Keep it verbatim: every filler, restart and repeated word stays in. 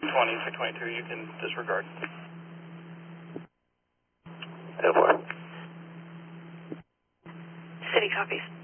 twenty, six twenty-two, you can disregard. Go for it. City copies.